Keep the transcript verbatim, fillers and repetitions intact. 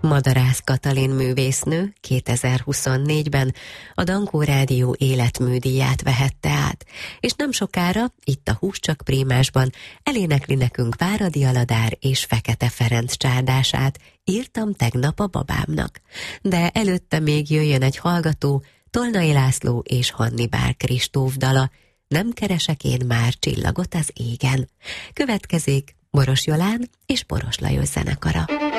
Madarász Katalin művésznő kétezer-huszonnégyben a Dankó Rádió életműdíját vehette át, és nem sokára, itt a Húscsak Prímásban elénekli nekünk Váradi Aladár és Fekete Ferenc csárdását, írtam tegnap a babámnak. De előtte még jöjjön egy hallgató, Tolnai László és Hannibál Kristóf dala, Nem keresek én már csillagot az égen. Következik Boros Jolán és Boros Lajos zenekara.